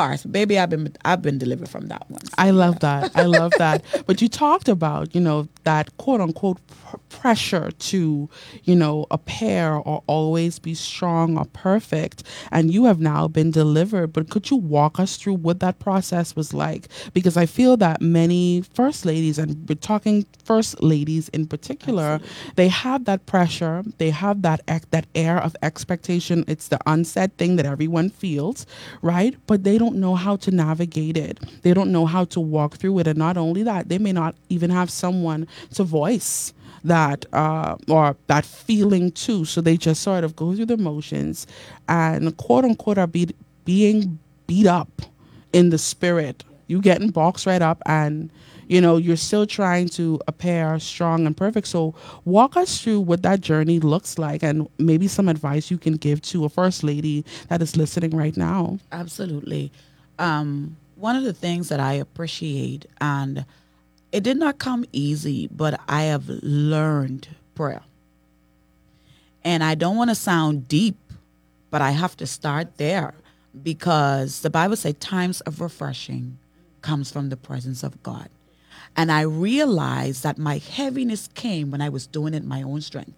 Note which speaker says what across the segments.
Speaker 1: harsh. Baby, I've been delivered from that one. So,
Speaker 2: I
Speaker 1: yeah.
Speaker 2: love that. I love that. But you talked about, that quote unquote pressure to, appear or always be strong or perfect. And you have now been delivered. But could you walk us through what that process was like? Because I feel that many first ladies, and we're talking first ladies in particular,
Speaker 1: Absolutely.
Speaker 2: they have that pressure. They have that air of expectation. It's the unsaid thing that everyone feels, right? But they don't know how to navigate it. They don't know how to walk through it. And not only that, they may not even have someone to voice that or that feeling too. So they just sort of go through the motions and quote unquote are being beat up in the spirit. You getting boxed right up, and you're still trying to appear strong and perfect. So walk us through what that journey looks like, and maybe some advice you can give to a first lady that is listening right now.
Speaker 1: Absolutely. One of the things that I appreciate, and it did not come easy, but I have learned prayer. And I don't want to sound deep, but I have to start there because the Bible says times of refreshing comes from the presence of God. And I realized that my heaviness came when I was doing it in my own strength.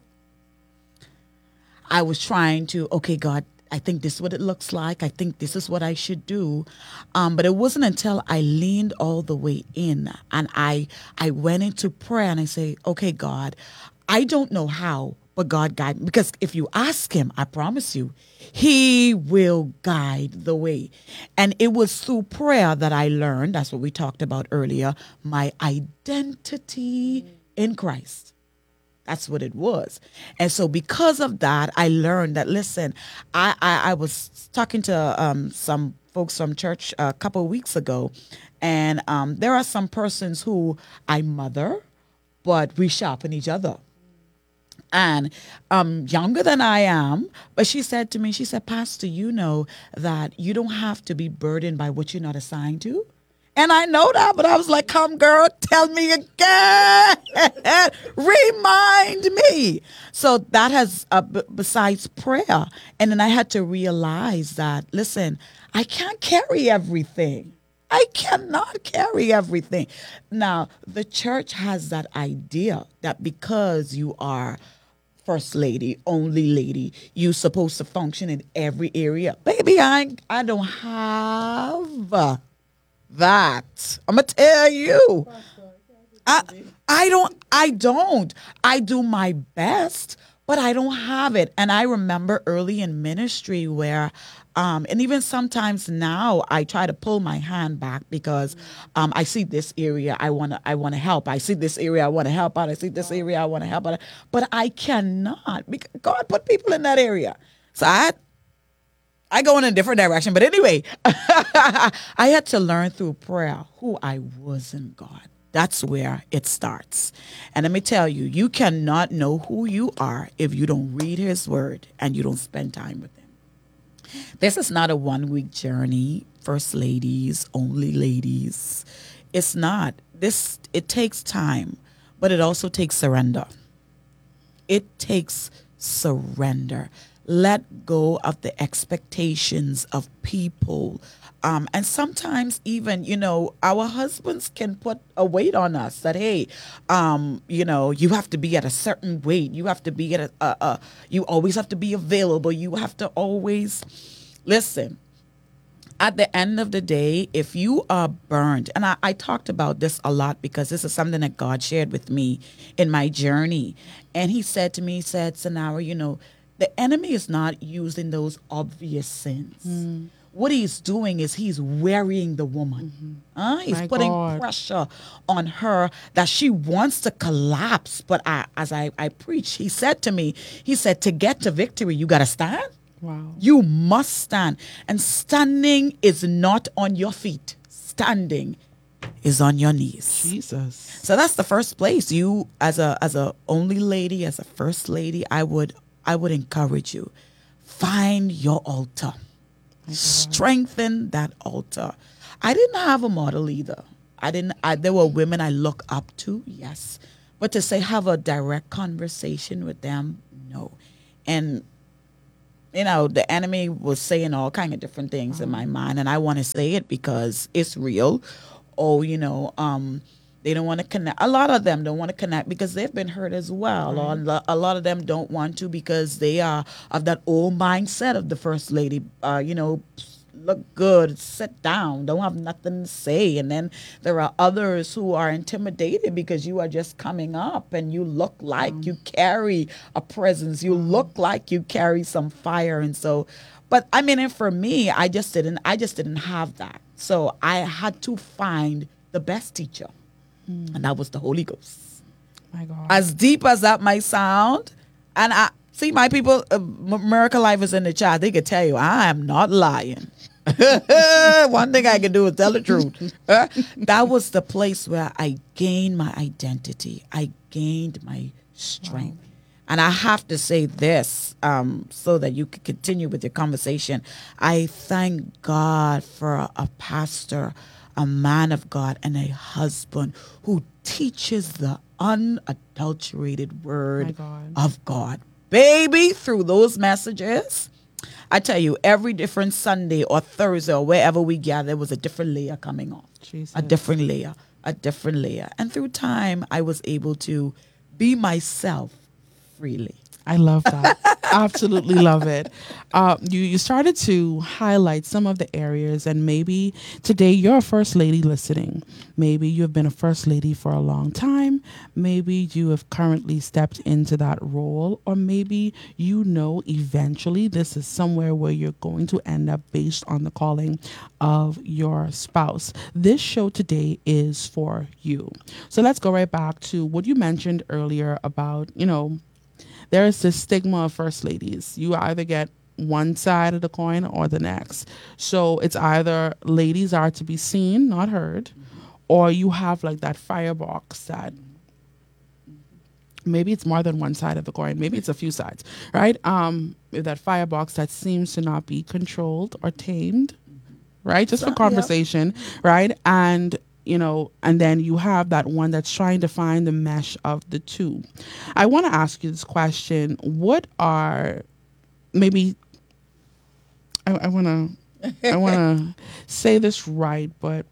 Speaker 1: I was trying to, okay, God, I think this is what it looks like. I think this is what I should do. But it wasn't until I leaned all the way in and I went into prayer and I say, okay, God, I don't know how, but God guide me. Because if you ask him, I promise you, he will guide the way. And it was through prayer that I learned, that's what we talked about earlier, my identity in Christ. That's what it was. And so because of that, I learned that, listen, I was talking to some folks from church a couple of weeks ago, and there are some persons who I mother, but we sharpen each other. And younger than I am, but she said to me, she said, Pastor, you know that you don't have to be burdened by what you're not assigned to. And I know that, but I was like, come girl, tell me again. Remind me. So that has, besides prayer. And then I had to realize that, listen, I can't carry everything. I cannot carry everything. Now, the church has that idea that because you are first lady, only lady, you're supposed to function in every area. Baby, I don't have that. I'm gonna tell you. I don't. I do my best, but I don't have it. And I remember early in ministry where and even sometimes now I try to pull my hand back because I see this area I wanna help. I see this area I wanna help out. I see this area I wanna help out. But I cannot because God put people in that area. So I go in a different direction. But anyway, I had to learn through prayer who I was in God. That's where it starts. And let me tell you, you cannot know who you are if you don't read his word and you don't spend time with him. This is not a 1 week journey, first ladies, only ladies. It's not. It takes time, but it also takes surrender. It takes surrender. Let go of the expectations of people. And sometimes even, our husbands can put a weight on us that, hey, you have to be at a certain weight. You have to be at you always have to be available. You have to always listen. At the end of the day, if you are burned, and I talked about this a lot because this is something that God shared with me in my journey. And he said to me, Sanara, the enemy is not using those obvious sins. What he's doing is he's wearying the woman. He's
Speaker 2: My
Speaker 1: putting
Speaker 2: God.
Speaker 1: pressure on her that she wants to collapse. But as I preach, he said to me, to get to victory, you got to stand.
Speaker 2: Wow.
Speaker 1: You must stand. And standing is not on your feet. Standing is on your knees.
Speaker 2: Jesus.
Speaker 1: So that's the first place. You as a only lady, as a first lady, I would encourage you. Find your altar. Strengthen that altar. I didn't have a model either. There were women I look up to, yes. But to say have a direct conversation with them, no. And the enemy was saying all kind of different things in my mind, and I want to say it because it's real. Oh, they don't want to connect. A lot of them don't want to connect because they've been hurt as well. Or a lot of them don't want to because they are of that old mindset of the first lady. Look good, sit down, don't have nothing to say. And then there are others who are intimidated because you are just coming up and you look like you carry a presence. You look like you carry some fire. And so, but I mean, and for me, I just didn't have that. So I had to find the best teacher. And that was the Holy Ghost.
Speaker 2: My God.
Speaker 1: As deep as that might sound, and I see my people, Miracle Life is in the chat. They could tell you I am not lying. One thing I can do is tell the truth. That was the place where I gained my identity. I gained my strength. Wow. And I have to say this so that you can continue with your conversation. I thank God for a pastor, a man of God, and a husband who teaches the unadulterated word of God. Baby, through those messages, I tell you, every different Sunday or Thursday or wherever we gather, there was a different layer coming off. Jesus. A different layer. And through time, I was able to be myself freely.
Speaker 2: I love that. Absolutely love it. You started to highlight some of the areas, and maybe today you're a first lady listening. Maybe you've been a first lady for a long time. Maybe you have currently stepped into that role, or maybe eventually this is somewhere where you're going to end up based on the calling of your spouse. This show today is for you. So let's go right back to what you mentioned earlier about, there is this stigma of first ladies. You either get one side of the coin or the next. So it's either ladies are to be seen, not heard, or you have like that firebox that maybe it's more than one side of the coin. Maybe it's a few sides, right? That firebox that seems to not be controlled or tamed, right? Just for conversation, right? And and then you have that one that's trying to find the mesh of the two. I want to ask you this question. What are maybe, I want to say this right, but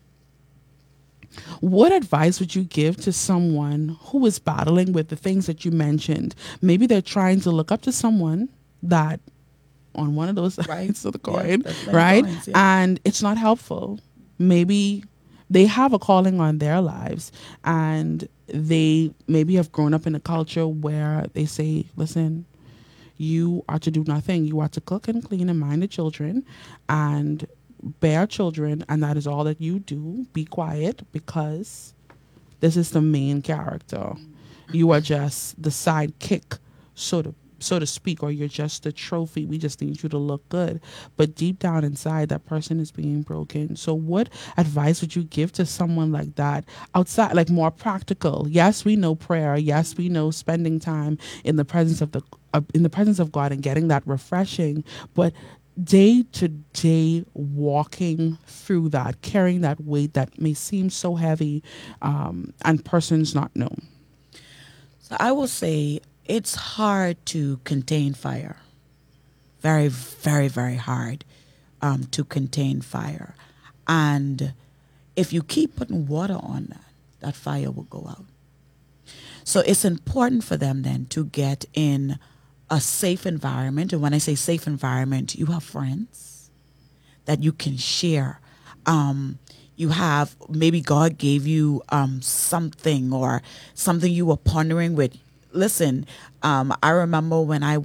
Speaker 2: what advice would you give to someone who is battling with the things that you mentioned? Maybe they're trying to look up to someone that on one of those sides of the coin, right? Coins, and it's not helpful. Maybe they have a calling on their lives, and they maybe have grown up in a culture where they say, listen, you are to do nothing. You are to cook and clean and mind the children and bear children, and that is all that you do. Be quiet because this is the main character. You are just the sidekick, so to speak, or you're just a trophy. We just need you to look good. But deep down inside, that person is being broken. So what advice would you give to someone like that outside, like more practical? Yes, we know prayer. Yes, we know spending time in the presence of God and getting that refreshing. But day to day walking through that, carrying that weight that may seem so heavy, and persons not known.
Speaker 1: So I will say, it's hard to contain fire. Very, very, very hard to contain fire. And if you keep putting water on that fire will go out. So it's important for them then to get in a safe environment. And when I say safe environment, you have friends that you can share. You have, maybe God gave you something or something you were pondering with. Listen, I remember when I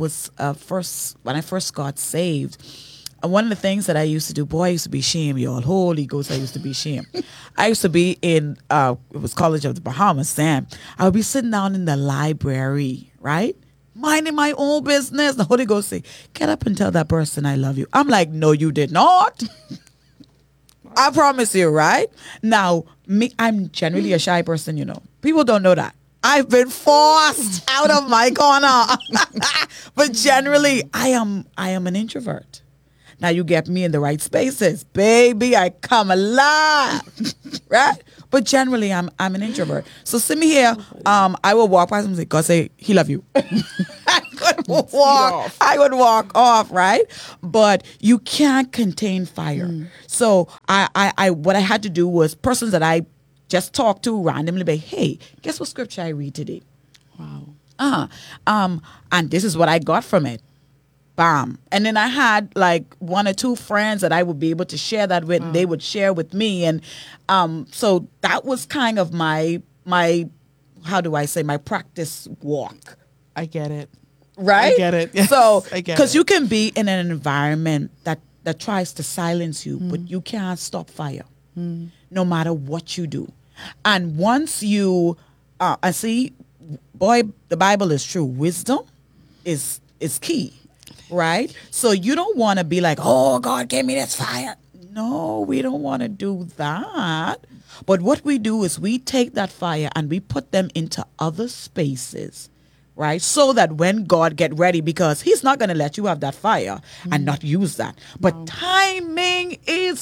Speaker 1: first got saved, one of the things that I used to do, boy, I used to be ashamed, y'all. Holy Ghost, I used to be ashamed. I used to be in, it was College of the Bahamas, Sam. I would be sitting down in the library, right? Minding my own business. The Holy Ghost say, get up and tell that person I love you. I'm like, no, you did not. I promise you, right? Now, I'm generally a shy person, People don't know that. I've been forced out of my corner. But generally, I am an introvert. Now you get me in the right spaces. Baby, I come alive. Right? But generally, I'm an introvert. So see me here. I will walk past and say, God say He love you. I would walk.
Speaker 2: off.
Speaker 1: I would walk off, right? But you can't contain fire. So what I had to do was persons that I just talked to randomly, be, hey, guess what scripture I read today?
Speaker 2: Wow.
Speaker 1: And this is what I got from it. Bam. And then I had like one or two friends that I would be able to share that with. And they would share with me. And so that was kind of my how do I say, my practice walk.
Speaker 2: I get it.
Speaker 1: Right?
Speaker 2: I get it. Yes,
Speaker 1: So,
Speaker 2: I get
Speaker 1: because
Speaker 2: it.
Speaker 1: you can be in an environment that tries to silence you, but you can't stop fire, no matter what you do. And once you, and see, boy, the Bible is true. Wisdom is key, right? So you don't want to be like, oh, God gave me this fire. No, we don't want to do that. But what we do is we take that fire and we put them into other spaces, right? So that when God get ready, because He's not going to let you have that fire and not use that. But timing is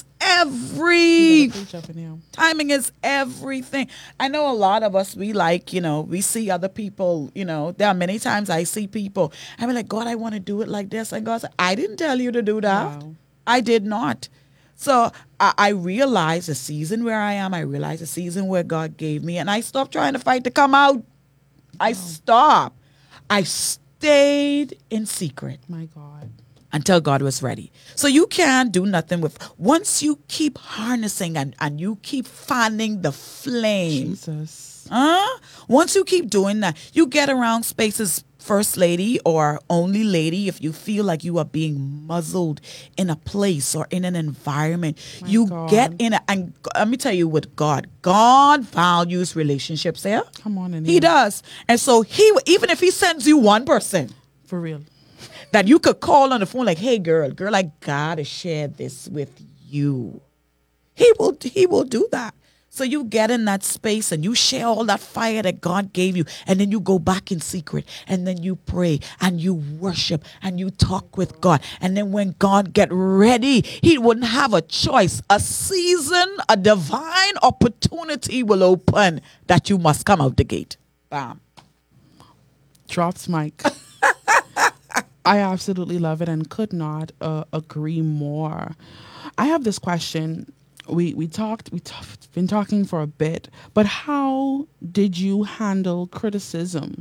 Speaker 1: timing is everything. I know a lot of us, we like, we see other people, there are many times I see people, I'm like, God, I want to do it like this. And God said, I didn't tell you to do that.
Speaker 2: Wow.
Speaker 1: I did not. So I realized the season where I am. I realized the season where God gave me. And I stopped trying to fight to come out. I stopped. I stayed in secret
Speaker 2: My God.
Speaker 1: until God was ready. So you can't do nothing with, once you keep harnessing and you keep fanning the flame,
Speaker 2: Jesus.
Speaker 1: once you keep doing that, you get around spaces, first lady or only lady, if you feel like you are being muzzled in a place or in an environment, you
Speaker 2: God.
Speaker 1: get in it. And let me tell you, with God values relationships here.
Speaker 2: Come on in
Speaker 1: He
Speaker 2: here.
Speaker 1: does. And so even if He sends you one person
Speaker 2: For real.
Speaker 1: that you could call on the phone like, hey, girl, I gotta share this with you. He will do that. So you get in that space and you share all that fire that God gave you, and then you go back in secret, and then you pray and you worship and you talk with God. And then when God get ready, He wouldn't have a choice. A season, a divine opportunity will open that you must come out the gate. Bam.
Speaker 2: Drops mic. I absolutely love it and could not agree more. I have this question. We've been talking for a bit, but how did you handle criticism?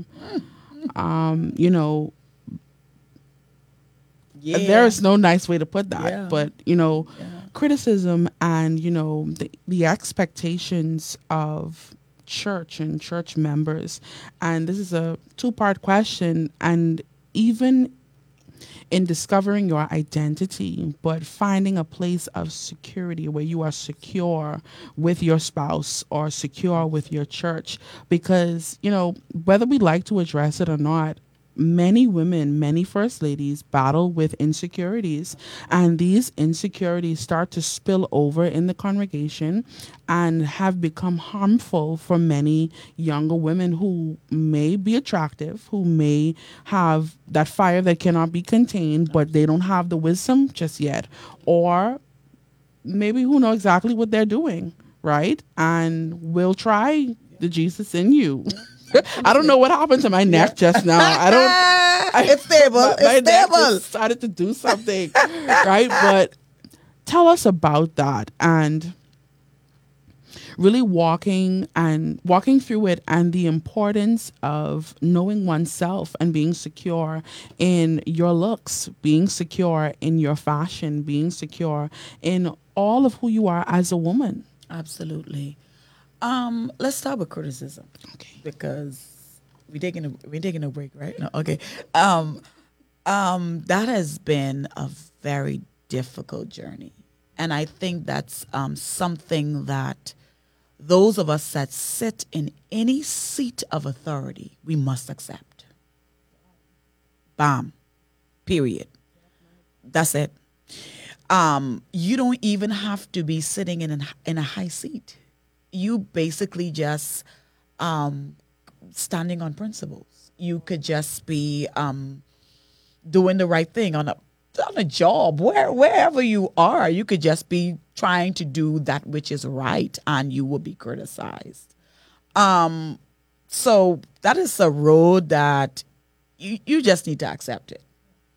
Speaker 2: There's no nice way to put that,
Speaker 1: Yeah.
Speaker 2: but criticism and the expectations of church and church members. And this is a two-part question, and even in discovering your identity, but finding a place of security where you are secure with your spouse or secure with your church. Because, whether we like to address it or not, many women, many first ladies battle with insecurities, and these insecurities start to spill over in the congregation and have become harmful for many younger women who may be attractive, who may have that fire that cannot be contained, but they don't have the wisdom just yet, or maybe who know exactly what they're doing, right? And will try the Jesus in you. I don't know what happened to my neck just now.
Speaker 1: It's stable.
Speaker 2: My
Speaker 1: It's
Speaker 2: neck
Speaker 1: stable.
Speaker 2: just started to do something, right? But tell us about that and really walking through it, and the importance of knowing oneself and being secure in your looks, being secure in your fashion, being secure in all of who you are as a woman.
Speaker 1: Absolutely. Let's start with criticism.
Speaker 2: Okay.
Speaker 1: Because we're taking a break, right? No, okay. That has been a very difficult journey. And I think that's something that those of us that sit in any seat of authority, we must accept. Bam. Period. That's it. You don't even have to be sitting in a high seat. You basically just standing on principles. You could just be doing the right thing on a on a job, wherever you are, you could just be trying to do that which is right, and you will be criticized. So that is a road that you just need to accept it.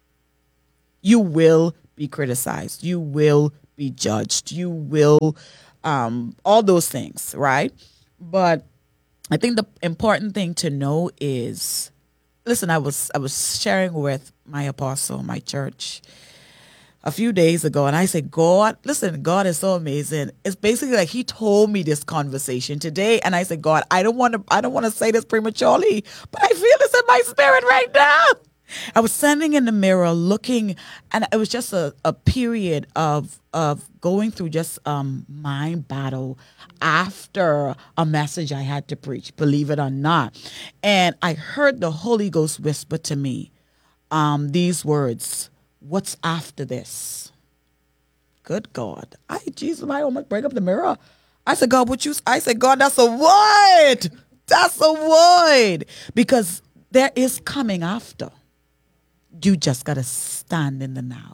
Speaker 1: You will be criticized. You will be judged. You will, all those things, right? But I think the important thing to know is, listen, I was sharing with my apostle, my church, a few days ago, and I said, God, listen, God is so amazing. It's basically like he told me this conversation today, and I said, God, I don't want to say this prematurely, but I feel this in my spirit right now. I was standing in the mirror looking, and it was just a period of going through just mind battle after a message I had to preach, believe it or not. And I heard the Holy Ghost whisper to me these words: "What's after this?" Good God. Jesus, I almost break up the mirror. I said, God, I said, God, that's a word. That's a word. Because there is coming after. You just got to stand in the now.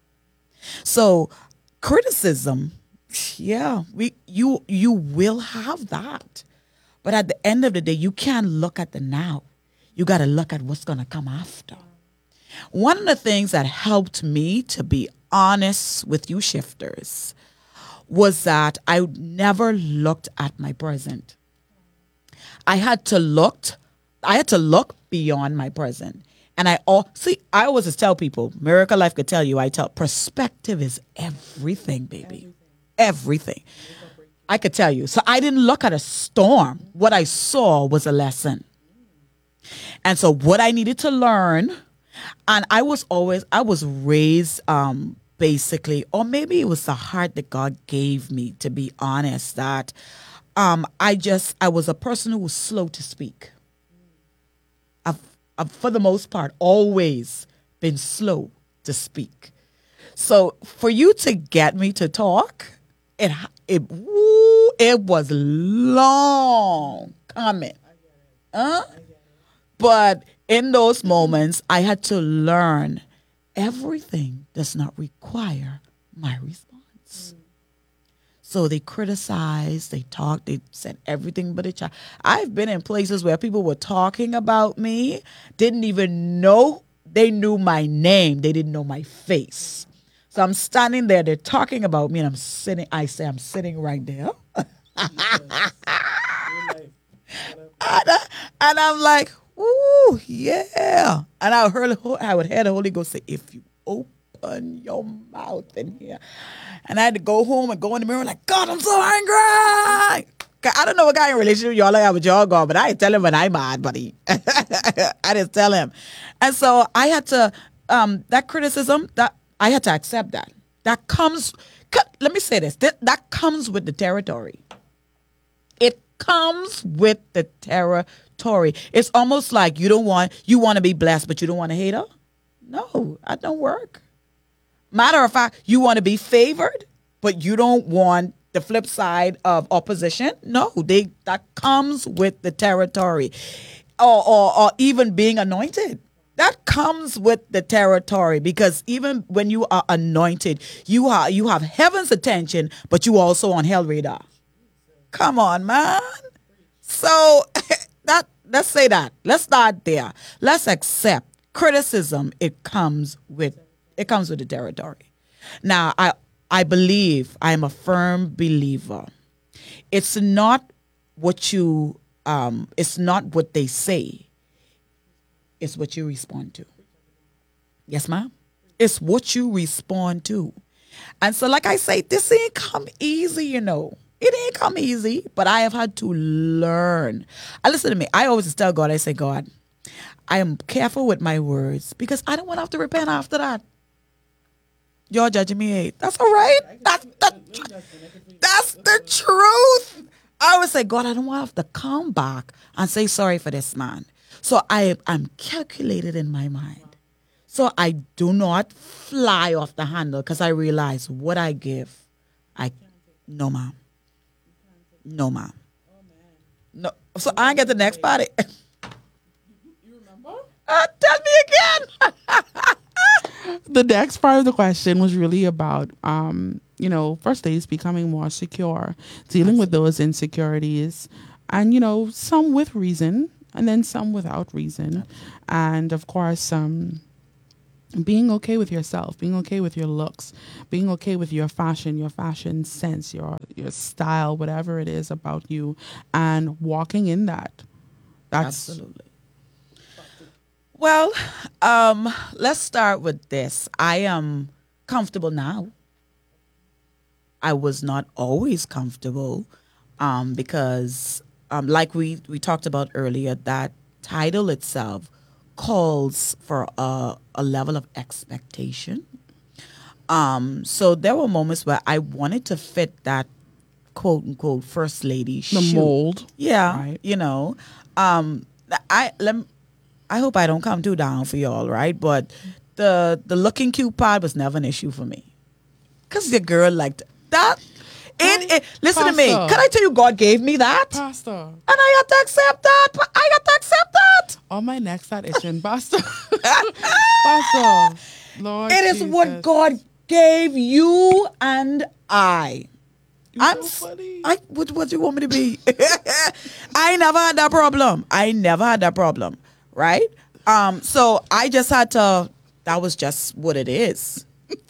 Speaker 1: So criticism, yeah, you will have that. But at the end of the day, you can't look at the now. You got to look at what's going to come after. One of the things that helped me, to be honest with you shifters, was that I never looked at my present. I had to look beyond my present. And I always just tell people, Miracle Life could tell you, perspective is everything, baby. Everything. I could tell you. So I didn't look at a storm. What I saw was a lesson. And so what I needed to learn, and I was raised basically, or maybe it was the heart that God gave me, to be honest, that I was a person who was slow to speak. I've, for the most part, always been slow to speak. So for you to get me to talk, it was long coming. But in those moments, I had to learn everything does not require my response. So they criticized, they talked, they said everything but a child. I've been in places where people were talking about me, didn't even know, they knew my name, they didn't know my face. So I'm standing there, they're talking about me, and I'm sitting right there. And I'm like, ooh, yeah. And I would hear the Holy Ghost say, if you open your mouth in here. And I had to go home and go in the mirror like, God, I'm so angry. I don't know what kind of relationship y'all have with y'all, God, but I tell him when I'm mad, buddy. I just tell him. And so I had to, that criticism, that I had to accept that. That comes, let me say this, that comes with the territory. It comes with the territory. It's almost like you want to be blessed, but you don't want to hate her. No, that don't work. Matter of fact, you want to be favored, but you don't want the flip side of opposition. No, that comes with the territory. Or even being anointed. That comes with the territory, because even when you are anointed, you have heaven's attention, but you also on hell radar. Come on, man. So let's say that. Let's start there. Let's accept criticism. It comes with the territory. Now, I believe, I am a firm believer. It's not what it's not what they say. It's what you respond to. Yes, ma'am? It's what you respond to. And so, like I say, this ain't come easy, you know. It ain't come easy, but I have had to learn. Listen to me. I always tell God, I say, God, I am careful with my words because I don't want to have to repent after that. You're judging me. That's all right. That's the truth. I always say, God, I don't want to have to come back and say sorry for this man. So I'm calculated in my mind. So I do not fly off the handle because I realize what I give. No, ma'am. No, ma'am. No. So I get the next party.
Speaker 2: You remember?
Speaker 1: Tell me again.
Speaker 2: The next part of the question was really about, first ladies becoming more secure, dealing with those insecurities, and, some with reason and then some without reason. And of course, being okay with yourself, being okay with your looks, being okay with your fashion sense, your style, whatever it is about you, and walking in that. That's
Speaker 1: Absolutely. Well, let's start with this. I am comfortable now. I was not always comfortable because, like we talked about earlier, that title itself calls for a level of expectation. So there were moments where I wanted to fit that quote unquote first lady
Speaker 2: the
Speaker 1: shoe.
Speaker 2: mold.
Speaker 1: Yeah,
Speaker 2: Right.
Speaker 1: Um, I hope I don't come too down for y'all, right? But the looking cute part was never an issue for me, cause the girl liked that. Listen to me.
Speaker 2: Pastor.
Speaker 1: Can I tell you, God gave me that, and
Speaker 2: Pastor.
Speaker 1: I got to accept that. But I got to accept that.
Speaker 2: On my neck start itching. Pastor. Pastor. Lord
Speaker 1: It is what
Speaker 2: Jesus.
Speaker 1: God gave you and I.
Speaker 2: You're so funny.
Speaker 1: What do you want me to be? I never had that problem. Right? So I just had to. That was just what it is.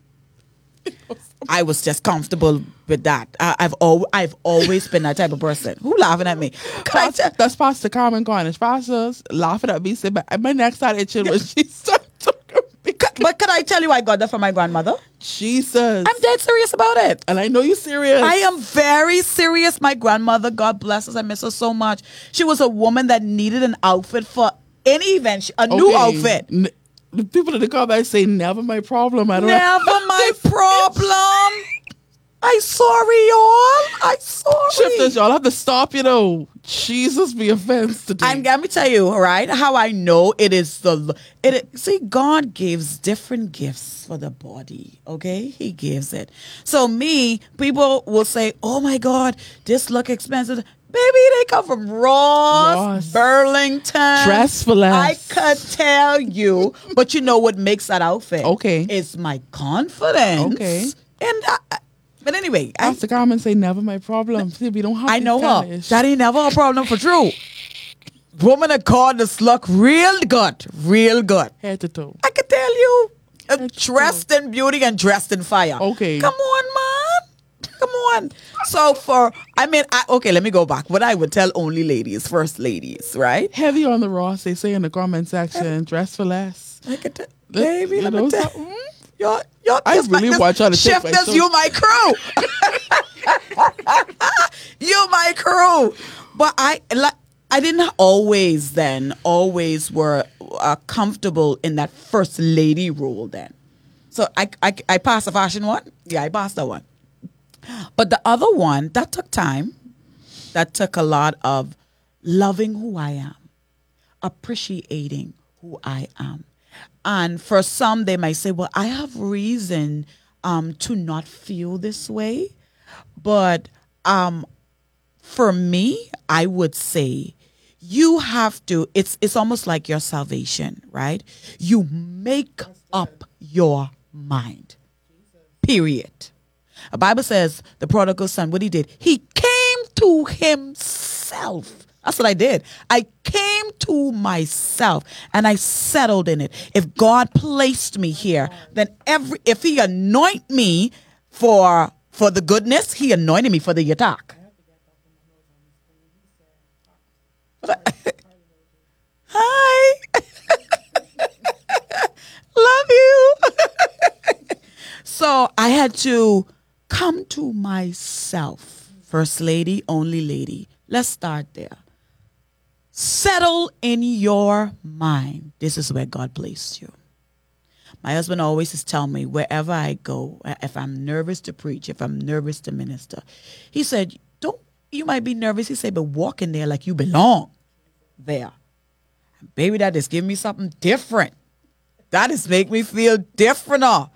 Speaker 1: I was just comfortable with that. I've always been that type of person. Who laughing at me?
Speaker 2: That's Pastor Carmen Cornish. Pastor's laughing at me. Saying, my neck started itching when she started talking.
Speaker 1: But can I tell you I got that from my grandmother?
Speaker 2: Jesus.
Speaker 1: I'm dead serious about it.
Speaker 2: And I know you're serious.
Speaker 1: I am very serious. My grandmother, God bless us, I miss her so much. She was a woman that needed an outfit for any event, a new outfit.
Speaker 2: The people in the comments say, never my problem. I don't
Speaker 1: Never my problem. I sorry, y'all. I sorry.
Speaker 2: Shifters, y'all have to stop, Jesus be offense today.
Speaker 1: Let me tell you, right, how I know it is see, God gives different gifts for the body, okay? He gives it. So people will say, oh my God, this look expensive. Baby, they come from Ross, Burlington.
Speaker 2: Dress for less.
Speaker 1: I could tell you. But you know what makes that outfit?
Speaker 2: Okay.
Speaker 1: It's my confidence.
Speaker 2: Okay.
Speaker 1: And but anyway,
Speaker 2: Pastor Carmen say, never my problem. See, we don't have
Speaker 1: I
Speaker 2: these
Speaker 1: know
Speaker 2: kind
Speaker 1: her.
Speaker 2: of issues.
Speaker 1: That ain't never a problem for Drew. Woman of God, this look real good. Real good.
Speaker 2: Head to toe.
Speaker 1: I can tell you.
Speaker 2: That's
Speaker 1: Dressed in beauty and dressed in fire.
Speaker 2: Okay.
Speaker 1: Come on, man. Come on. So okay, let me go back. What I would tell only ladies, first ladies, right?
Speaker 2: Heavy on the Ross, they say in the comment section, dress for less.
Speaker 1: I could baby, let me
Speaker 2: know
Speaker 1: tell
Speaker 2: something?
Speaker 1: y'all.
Speaker 2: I
Speaker 1: just
Speaker 2: really
Speaker 1: this-
Speaker 2: want y'all to take my
Speaker 1: Shifters,
Speaker 2: soul.
Speaker 1: you my crew. You my crew. But I didn't always were comfortable in that first lady role then. So I passed the fashion one. Yeah, I passed that one. But the other one, that took time. That took a lot of loving who I am, appreciating who I am. And for some, they might say, well, I have reason to not feel this way. But for me, I would say you have to, it's almost like your salvation, right? You make up your mind, period. The Bible says the prodigal son, what he did, he came to himself. That's what I did. I came to myself and I settled in it. If God placed me here, then if he anoint me for the goodness, he anointed me for the attack. Hi. Love you. So I had to come to myself. First lady, only lady. Let's start there. Settle in your mind. This is where God placed you. My husband always is tell me wherever I go, if I'm nervous to preach, if I'm nervous to minister, he said, you might be nervous. He said, but walk in there like you belong there. Baby, that just give me something different. That just make me feel different.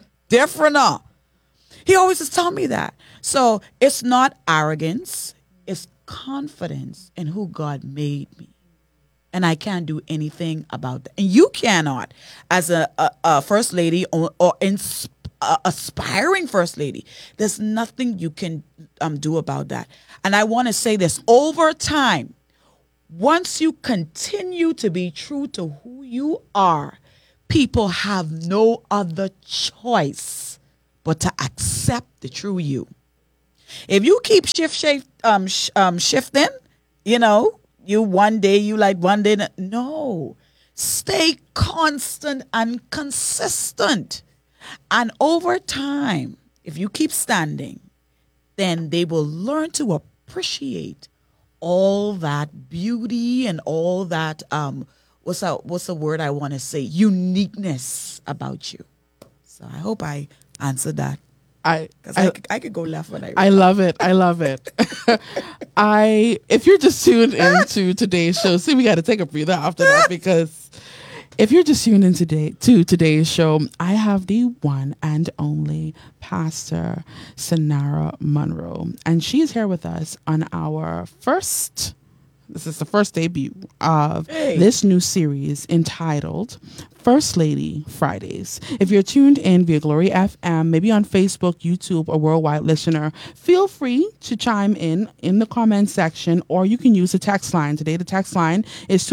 Speaker 1: He always just tell me that. So it's not arrogance. It's confidence in who God made me. and I can't do anything about that. And you cannot, as a first lady or aspiring first lady. There's nothing you can do about that. And I want to say this: over time, once you continue to be true to who you are, people have no other choice but to accept the true you. If you keep shifting, you know, you one day you like one day no. Stay constant and consistent. And over time, if you keep standing, then they will learn to appreciate all that beauty and all that what's the word I want to say, uniqueness about you. So I hope I answered that.
Speaker 2: I
Speaker 1: Because
Speaker 2: I,
Speaker 1: I could go left when I
Speaker 2: I
Speaker 1: right.
Speaker 2: love it. I love it. If you're just tuned into today's show, see, we got to take a breather after that, because if you're just tuned in to today's show, I have the one and only Pastor Sanara Monroe, and she's here with us on our first. This is the first debut of this new series entitled First Lady Fridays. If you're tuned in via Glory FM, maybe on Facebook, YouTube, or worldwide listener, feel free to chime in the comment section, or you can use the text line. Today, the text line is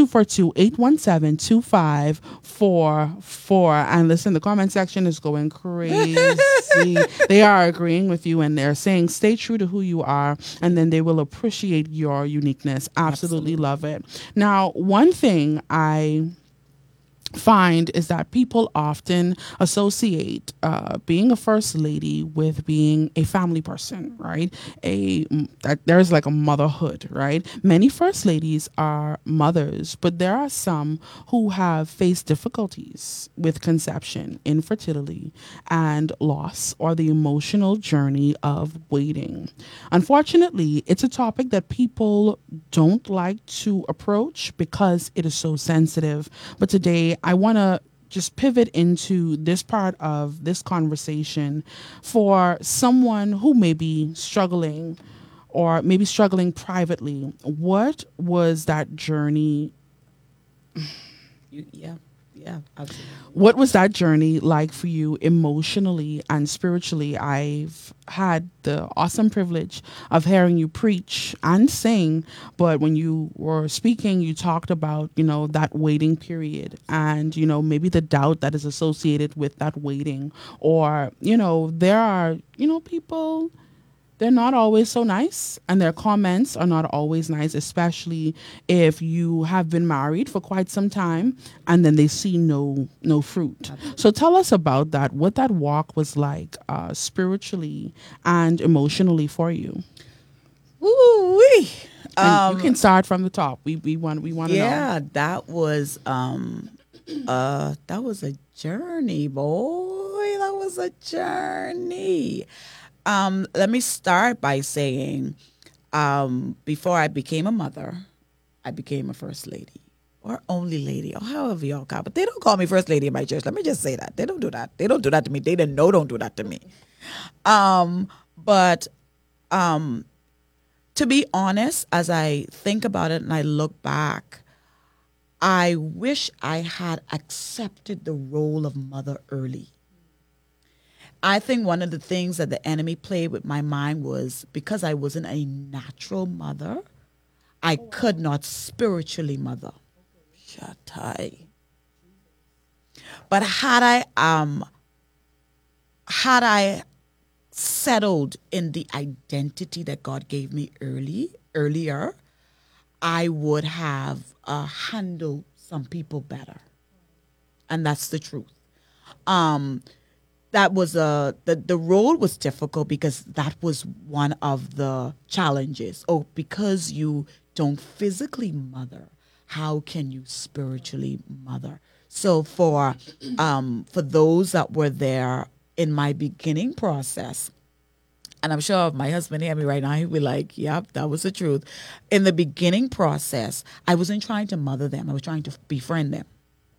Speaker 2: 242-817-2544. And listen, the comment section is going crazy. They are agreeing with you, and they're saying, stay true to who you are, and then they will appreciate your uniqueness. Absolutely love it. Now, one thing I find is that people often associate being a first lady with being a family person, right? That there's like a motherhood, right? Many first ladies are mothers, but there are some who have faced difficulties with conception, infertility, and loss, or the emotional journey of waiting. Unfortunately, it's a topic that people don't like to approach because it is so sensitive. But today, I want to just pivot into this part of this conversation for someone who may be struggling, or maybe struggling privately. What was that journey?
Speaker 1: Yeah, absolutely.
Speaker 2: What was that journey like for you emotionally and spiritually? I've had the awesome privilege of hearing you preach and sing, but when you were speaking, you talked about, that waiting period and, maybe the doubt that is associated with that waiting. Or, there are, people, they're not always so nice, and their comments are not always nice, especially if you have been married for quite some time and then they see no fruit. So tell us about that, what that walk was like spiritually and emotionally for you.
Speaker 1: Woo-wee.
Speaker 2: And you can start from the top. We want to know.
Speaker 1: Yeah, that was a journey, boy. That was a journey. Let me start by saying, before I became a mother, I became a first lady or only lady or however y'all call it. But they don't call me first lady in my church. Let me just say that. They don't do that. They don't do that to me. They didn't know, don't do that to me. But to be honest, as I think about it and I look back, I wish I had accepted the role of mother early. I think one of the things that the enemy played with my mind was because I wasn't a natural mother, I could not spiritually mother. Shatai. But had I settled in the identity that God gave me earlier, I would have handled some people better. And that's the truth. That was the role was difficult because that was one of the challenges. Oh, because you don't physically mother, how can you spiritually mother? So for those that were there in my beginning process, and I'm sure if my husband hear me right now, he'd be like, yep, that was the truth. In the beginning process, I wasn't trying to mother them. I was trying to befriend them.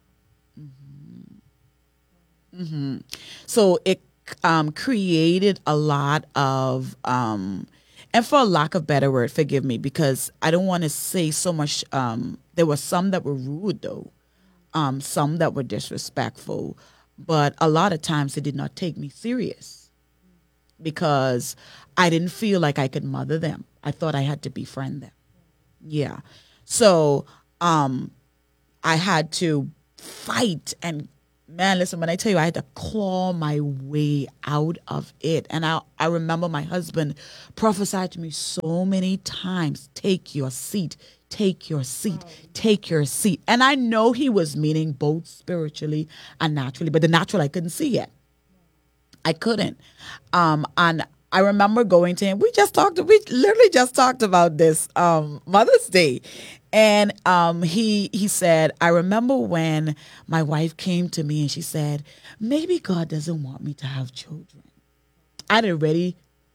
Speaker 1: So it created a lot of, and for a lack of better word, forgive me, because I don't want to say so much. There were some that were rude though, some that were disrespectful, but a lot of times they did not take me serious because I didn't feel like I could mother them. I thought I had to befriend them. Yeah. So I had to fight and man, listen, when I tell you I had to claw my way out of it. And I remember my husband prophesied to me so many times, take your seat, take your seat, take your seat. And I know he was meaning both spiritually and naturally, but the natural I couldn't see yet. I couldn't. And I remember going to him. We literally just talked about this Mother's Day. And he said, I remember when my wife came to me and she said, maybe God doesn't want me to have children. I'd already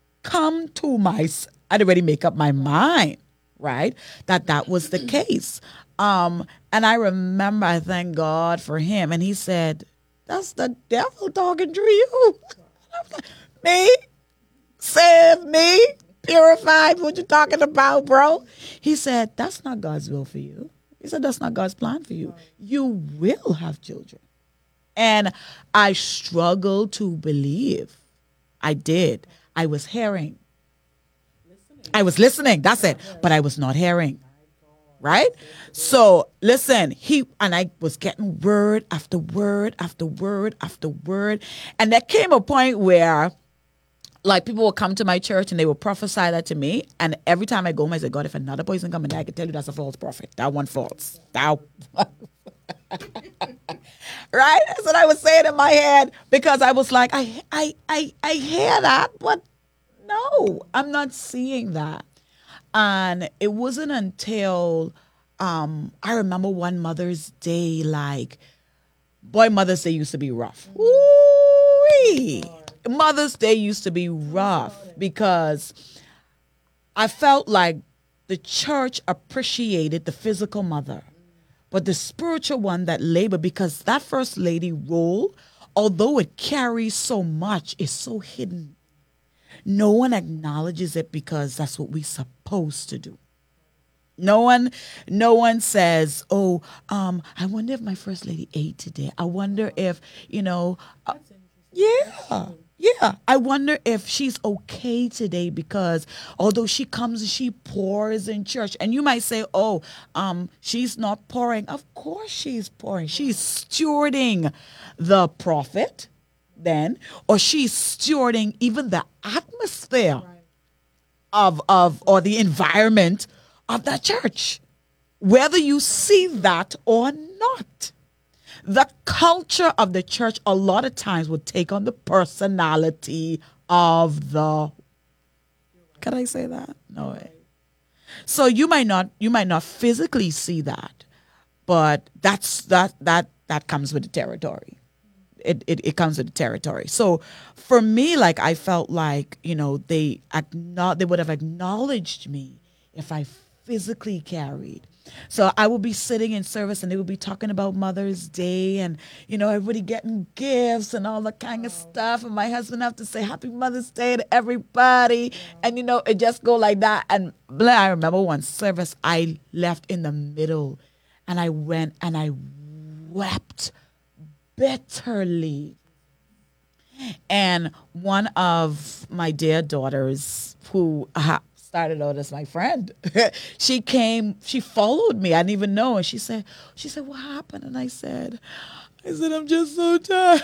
Speaker 1: I'd already make up my mind, right? That was the case. And I remember, I thank God for him. And he said, that's the devil talking to you. Me? Save me? Purified? What you talking about, bro? He said, that's not God's will for you. He said, that's not God's plan for you. You will have children. And I struggled to believe. I did. I was hearing. I was listening. That's it. But I was not hearing. Right? So listen, I was getting word after word after word after word. And there came a point where like people will come to my church and they will prophesy that to me. And every time I go home, I say, God, if another person come in there, I can tell you that's a false prophet. That one false. Right? That's what I was saying in my head because I was like, I hear that, but no, I'm not seeing that. And it wasn't until I remember one Mother's Day, like, boy, Mother's Day used to be rough. Ooh-wee. Mother's Day used to be rough because I felt like the church appreciated the physical mother, but the spiritual one that labored, because that first lady role, although it carries so much, is so hidden. No one acknowledges it because that's what we're supposed to do. No one says, oh, I wonder if my first lady ate today. I wonder if, yeah. I wonder if she's okay today because although she comes and she pours in church, and you might say, oh, she's not pouring. Of course she's pouring. She's stewarding the prophet then, or she's stewarding even the atmosphere of or the environment of that church, whether you see that or not. The culture of the church a lot of times would take on the personality of the. Can I say that? No way. So you might not physically see that, but that comes with the territory. It comes with the territory. So for me, like I felt like they would have acknowledged me if I physically carried. So I would be sitting in service and they would be talking about Mother's Day and, everybody getting gifts and all that kind of stuff. And my husband have to say Happy Mother's Day to everybody. And, it just go like that. And I remember one service I left in the middle and I went and I wept bitterly. And one of my dear daughters who started out as my friend. She followed me. I didn't even know. And she said, what happened? And I said, I'm just so tired.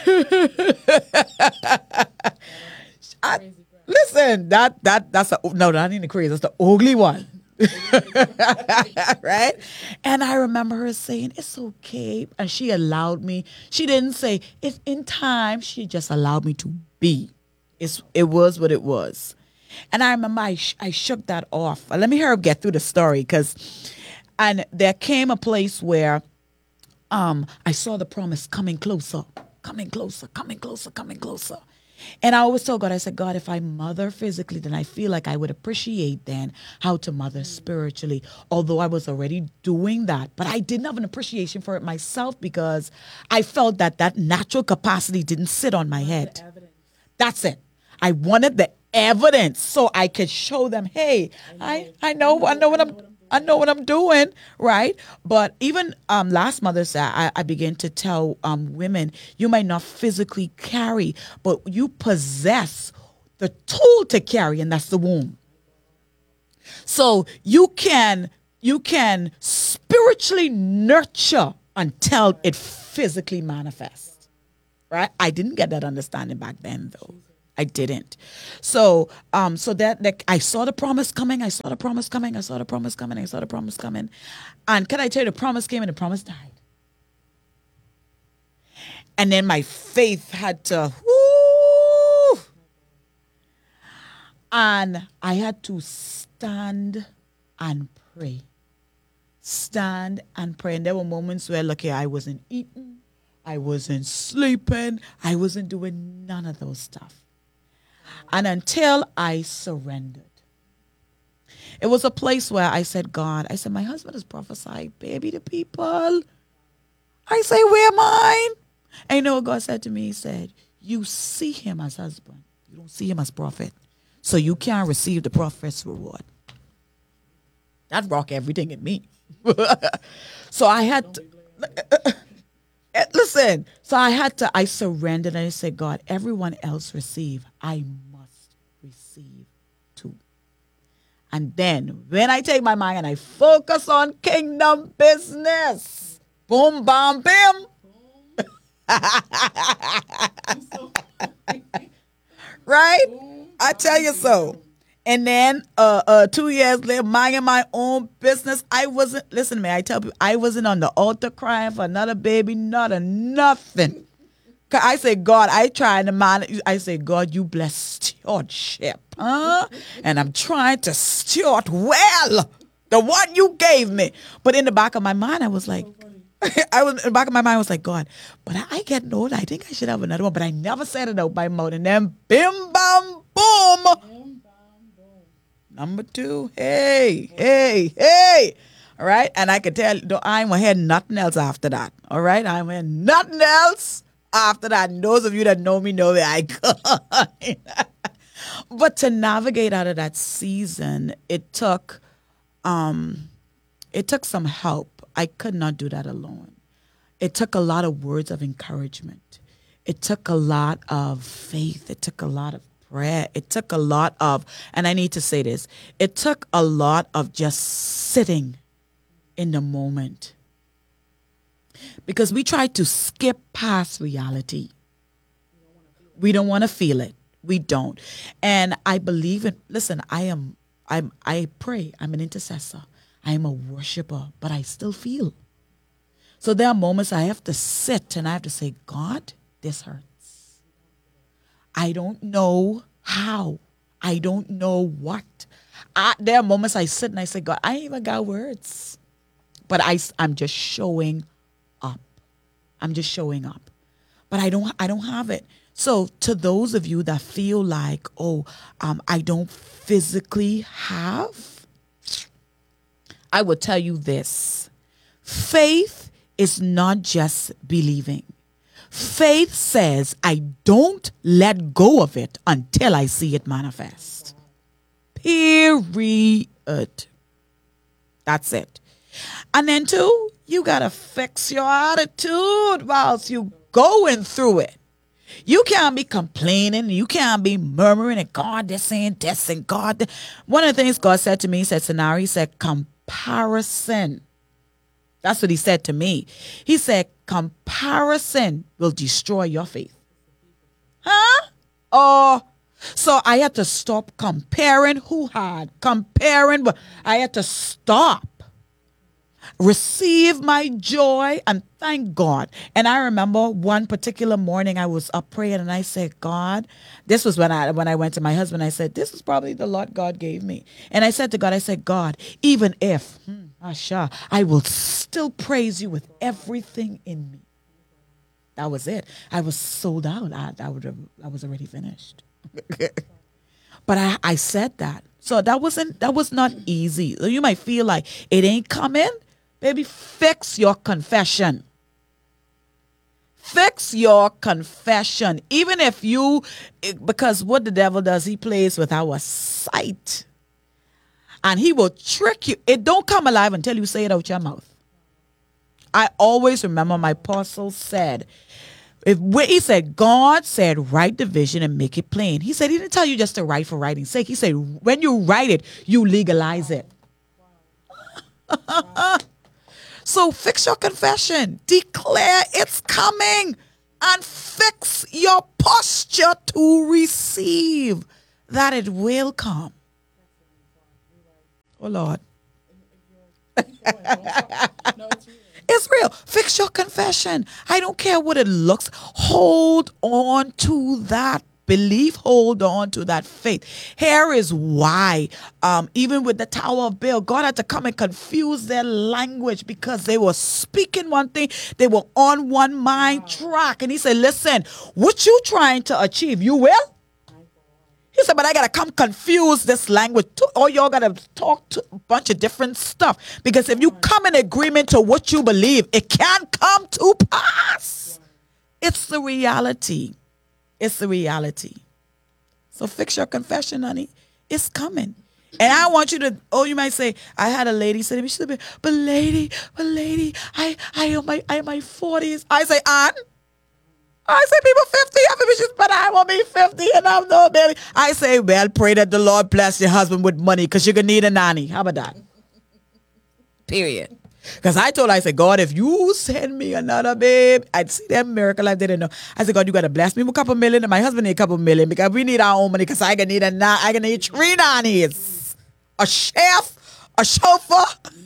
Speaker 1: Listen, that's not even crazy. That's the ugly one. Right? And I remember her saying, it's okay. And she allowed me. She didn't say, it's in time. She just allowed me to be. It was what it was. And I remember I shook that off. Let me hear her get through the story and there came a place where I saw the promise coming closer, coming closer, coming closer, coming closer. And I always told God, I said, God, if I mother physically, then I feel like I would appreciate then how to mother spiritually, although I was already doing that. But I didn't have an appreciation for it myself because I felt that natural capacity didn't sit on my head. That's it. I wanted the evidence so I could show them, hey, I know what I'm doing. I know what I'm doing, right? But even last Mother's Day, I began to tell women, you might not physically carry, but you possess the tool to carry, and that's the womb. So you can spiritually nurture until it physically manifests. Right? I didn't get that understanding back then though. I didn't. So that I saw the promise coming, I saw the promise coming, I saw the promise coming, I saw the promise coming. And can I tell you, the promise came and the promise died. And then my faith had to whoo, and I had to stand and pray. Stand and pray. And there were moments where, look here, I wasn't eating, I wasn't sleeping, I wasn't doing none of those stuff. And until I surrendered, it was a place where I said, God, I said, my husband has prophesied, baby, to people. I say, where am I? And you know what God said to me? He said, you see him as husband. You don't see him as prophet. So you can't receive the prophet's reward. That rocked everything in me. So I had to, listen, so I surrendered and I said, God, everyone else receive. I must receive too. And then when I take my mind and I focus on kingdom business, boom, bam, bam. Right? I tell you so. And then 2 years later, minding my own business, I wasn't, listen to me, I tell people, I wasn't on the altar crying for another baby, not a nothing. Cause I say, God, I trying to manage, I say, God, you bless stewardship, huh? And I'm trying to steward well the one you gave me. But in the back of my mind, I was like, in the back of my mind, I was like, God, but I getting old. I think I should have another one. But I never said it out by mouth. And then bim, bam, boom. Number 2, hey. All right. And I could tell, I ain't gonna hear nothing else after that. All right. I ain't hear nothing else after that. And those of you that know me know where I go. But to navigate out of that season, it took some help. I could not do that alone. It took a lot of words of encouragement. It took a lot of faith. It took a lot of prayer. It took a lot of, and I need to say this, it took a lot of just sitting in the moment. Because we try to skip past reality. We don't want to feel it. We don't. And I believe in, listen, I pray. I'm an intercessor. I am a worshiper, but I still feel. So there are moments I have to sit and I have to say, God, this hurts. I don't know how. I don't know what. There are moments I sit and I say, God, I ain't even got words. But I'm just showing up. I'm just showing up. But I don't have it. So to those of you that feel like, I don't physically have, I will tell you this. Faith is not just believing. Faith says, I don't let go of it until I see it manifest. Period. That's it. And then 2, you got to fix your attitude whilst you going through it. You can't be complaining. You can't be murmuring and God this saying this and God. One of the things God said to me, he said, Sanari, he said, comparison. That's what he said to me. He said, comparison will destroy your faith. Huh? Oh, so I had to stop comparing comparing. I had to stop. Receive my joy and thank God. And I remember one particular morning I was up praying and I said, God, this was when I went to my husband, I said, this is probably the lot God gave me. And I said to God, God, even if, I will still praise you with everything in me. That was it. I was sold out. I was already finished. But I said that. So that was not easy. You might feel like it ain't coming. Baby, fix your confession. Fix your confession. Even if because what the devil does, he plays with our sight. And he will trick you. It don't come alive until you say it out your mouth. I always remember my apostle said, when he said, God said, write the vision and make it plain. He said, he didn't tell you just to write for writing's sake. He said, when you write it, you legalize it. So fix your confession. Declare it's coming. And fix your posture to receive that it will come. Oh, Lord. It's real. Fix your confession. I don't care what it looks. Hold on to that belief. Hold on to that faith. Here is why, even with the Tower of Babel, God had to come and confuse their language because they were speaking one thing. They were on one mind track. And he said, listen, what you trying to achieve, you will? He said, but I got to come confuse this language. Or y'all got to talk to a bunch of different stuff. Because if you come in agreement to what you believe, it can come to pass. It's the reality. It's the reality. So fix your confession, honey. It's coming. And I want you to, you might say, I had a lady say to me, she said, but lady, I am my 40s. I say, I say people 50, but I will be 50 and I'm no baby. I say, well, pray that the Lord bless your husband with money because you're going to need a nanny. How about that? Period. Because I said, God, if you send me another babe, I'd see that miracle I didn't know. I said, God, you got to bless me with a couple million and my husband need a couple million because we need our own money because I can need 3 nannies. A chef, a chauffeur.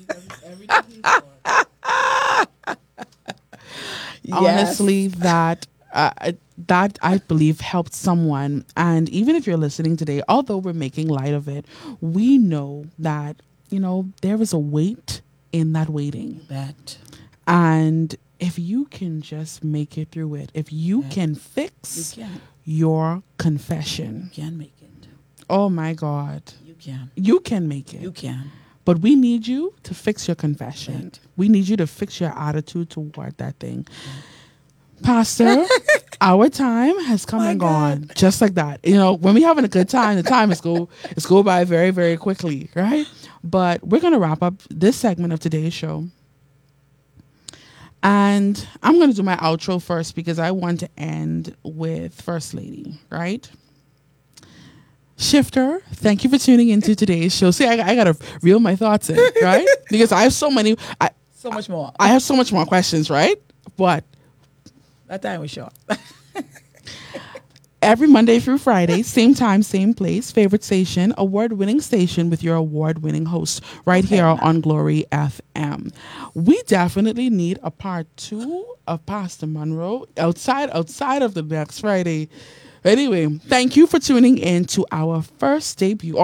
Speaker 2: Honestly, that I believe helped someone. And even if you're listening today, although we're making light of it, we know that, there is a weight in that waiting.
Speaker 1: Bet.
Speaker 2: And if you can just make it through it, if you can fix your confession.
Speaker 1: You can make it.
Speaker 2: Oh my God.
Speaker 1: You can.
Speaker 2: You can make it.
Speaker 1: You can.
Speaker 2: But we need you to fix your confession.
Speaker 1: Right.
Speaker 2: We need you to fix your attitude toward that thing. Pastor, our time has come and gone just like that. When we're having a good time, the time is go by very, very quickly, right? But we're going to wrap up this segment of today's show. And I'm going to do my outro first because I want to end with First Lady, right? Shifter, thank you for tuning into today's show. See, I got to reel my thoughts in, right? Because I have so much more. I have so much more questions, right? But
Speaker 1: that time was short.
Speaker 2: Every Monday through Friday, same time, same place, favorite station, award-winning station with your award-winning host right here on Glory FM. We definitely need a part 2 of Pastor Monroe outside of the next Friday. Anyway, thank you for tuning in to our debut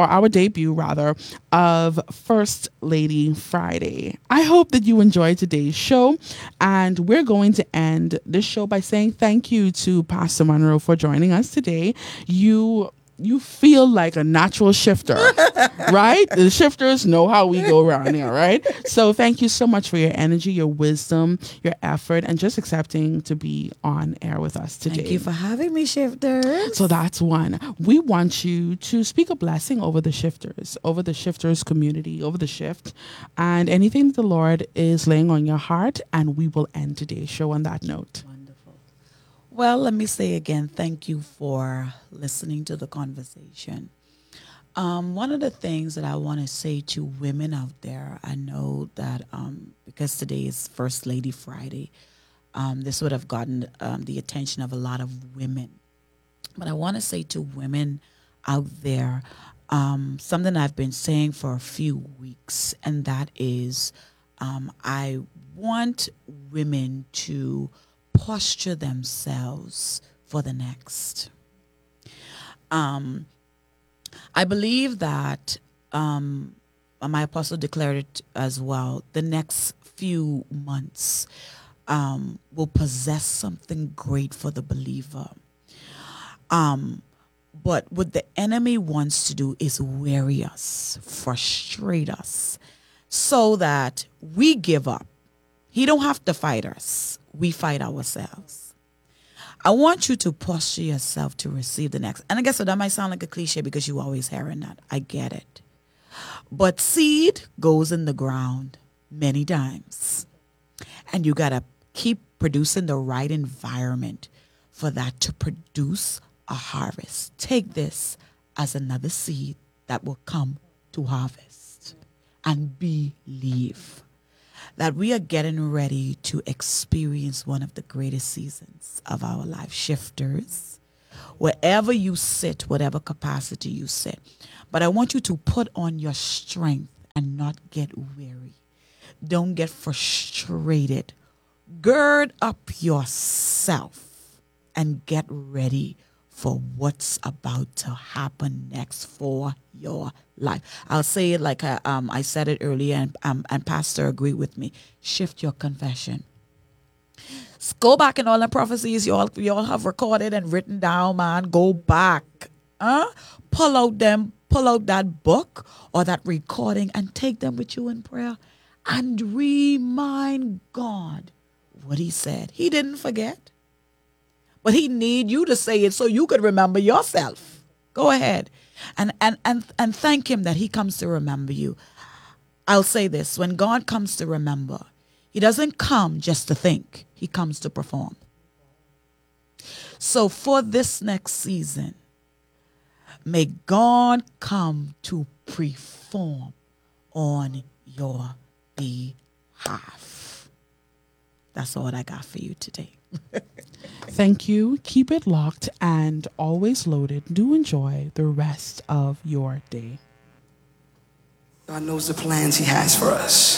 Speaker 2: of First Lady Friday. I hope that you enjoyed today's show, and we're going to end this show by saying thank you to Pastor Monroe for joining us today. You feel like a natural shifter, right? The shifters know how we go around here, right? So thank you so much for your energy, your wisdom, your effort, and just accepting to be on air with us today.
Speaker 1: Thank you for having me, shifters.
Speaker 2: So that's one. We want you to speak a blessing over the shifters community, over the shift, and anything that the Lord is laying on your heart, and we will end today's show on that note.
Speaker 1: Well, let me say again, thank you for listening to the conversation. One of the things that I want to say to women out there, I know that because today is First Lady Friday, this would have gotten the attention of a lot of women. But I want to say to women out there something I've been saying for a few weeks, and that is I want women to posture themselves for the next. I believe that my apostle declared it as well. The next few months will possess something great for the believer. But what the enemy wants to do is weary us, frustrate us, so that we give up. He don't have to fight us. We fight ourselves. I want you to posture yourself to receive the next. And I guess that might sound like a cliche because you always hearing that. I get it. But seed goes in the ground many times. And you got to keep producing the right environment for that to produce a harvest. Take this as another seed that will come to harvest. And believe that we are getting ready to experience one of the greatest seasons of our life. Shifters, wherever you sit, whatever capacity you sit. But I want you to put on your strength and not get weary. Don't get frustrated. Gird up yourself and get ready for what's about to happen next for your life. I'll say it like I said it earlier, and Pastor agreed with me. Shift your confession. Go back in all the prophecies you all have recorded and written down, man. Go back. Pull out that book or that recording and take them with you in prayer and remind God what he said. He didn't forget. But he need you to say it so you could remember yourself. Go ahead. And thank him that he comes to remember you. I'll say this. When God comes to remember, he doesn't come just to think. He comes to perform. So for this next season, may God come to perform on your behalf. That's all I got for you today.
Speaker 2: Thank you. Keep it locked and always loaded. Do enjoy the rest of your day.
Speaker 3: God knows the plans he has for us.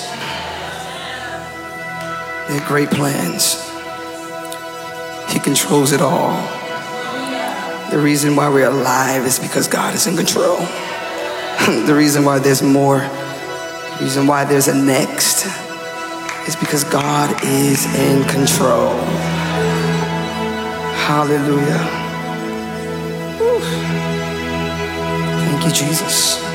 Speaker 3: They're great plans. He controls it all. The reason why we're alive is because God is in control. The reason why there's more, the reason why there's a next is because God is in control. Hallelujah. Whew. Thank you, Jesus.